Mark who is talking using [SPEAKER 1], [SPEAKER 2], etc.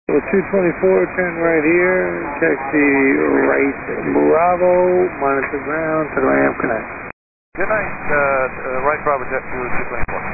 [SPEAKER 1] So 224, turn right here, taxi right Bravo, monitor ground, to the ramp, connect.
[SPEAKER 2] Good night, right Bravo Jet 224.